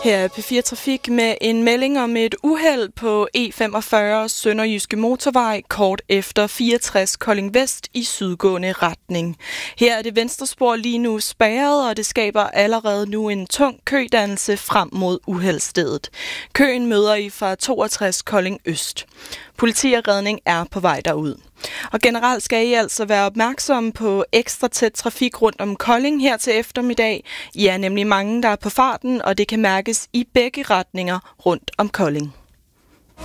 Her er P4 Trafik med en melding om et uheld på E45 Sønderjyske Motorvej kort efter 64 Kolding Vest i sydgående retning. Her er det venstre spor lige nu spærret, og det skaber allerede nu en tung kødannelse frem mod uheldsstedet. Køen møder I fra 62 Kolding Øst. Politi og redning er på vej derud. Og generelt skal I altså være opmærksomme på ekstra tæt trafik rundt om Kolding her til eftermiddag. I er nemlig mange, der er på farten, og det kan mærkes i begge retninger rundt om Kolding.